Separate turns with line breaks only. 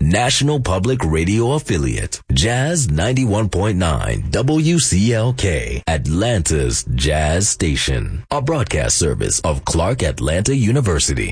National Public Radio affiliate, Jazz 91.9 WCLK, Atlanta's Jazz Station, a broadcast service of Clark Atlanta University.